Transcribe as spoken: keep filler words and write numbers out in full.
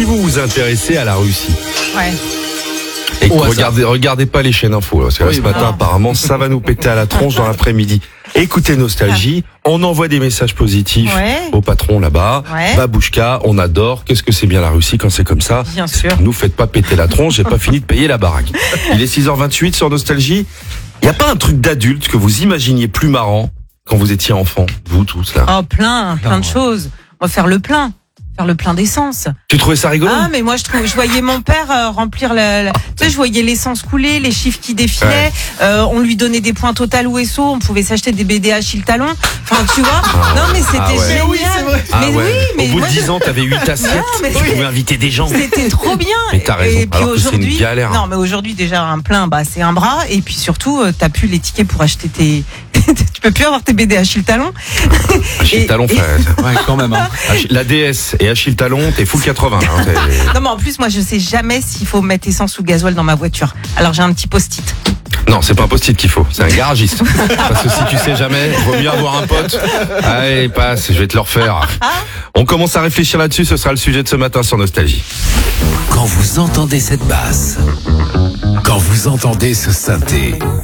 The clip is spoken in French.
si vous vous intéressez à la Russie, Ouais. et que Au hasard. regardez, regardez pas les chaînes info, là, parce que là, Oui, ce bah matin, non. apparemment, ça va nous péter à la tronche dans l'après-midi. Écoutez Nostalgie, on envoie des messages positifs Ouais. au patron là-bas. Ouais. Babouchka, on adore. Qu'est-ce que c'est bien la Russie quand c'est comme ça? Bien sûr. Nous faites pas péter la tronche, j'ai pas fini de payer la baraque. Il est six heures vingt-huit sur Nostalgie. Y a pas un truc d'adulte que vous imaginiez plus marrant quand vous étiez enfant, vous tous là? Oh, plein, plein de choses. On va faire le plein. Faire le plein d'essence. Tu trouvais ça rigolo? Ah, mais moi, je trouve, je voyais mon père euh, remplir la, la- tu sais, je voyais l'essence couler, les chiffres qui défilaient, Ouais. euh, on lui donnait des points Total ou S O, on pouvait s'acheter des B D Achille Talon. Enfin, tu vois. Non, mais c'était Ah ouais. génial. Oui, c'est vrai. Ah mais ouais. oui, mais Au bout moi, de dix je- ans, t'avais huit assiettes. mais tu oui. pouvais inviter des gens. C'était trop bien. Mais t'as raison, Et puis alors que c'est une aujourd'hui, galère. non, mais aujourd'hui déjà un plein, bah c'est un bras. Et puis surtout, euh, t'as plus les tickets pour acheter tes, tu peux plus avoir tes B D Achille Talon. Achille Et- Talon, et- frère. Ouais, quand même. Hein. Achille- La D S et Achille Talon, t'es full quatre-vingts. Hein, t'es- Non, mais en plus, moi, je sais jamais s'il faut mettre essence ou gasoil dans ma voiture. Alors j'ai un petit post-it. non, c'est pas un post-it qu'il faut, c'est un garagiste. Parce que si tu sais jamais, vaut mieux avoir un pote. Allez, passe, je vais te le refaire. On commence à réfléchir là-dessus, ce sera le sujet de ce matin sur Nostalgie. Quand vous entendez cette basse, quand vous entendez ce synthé,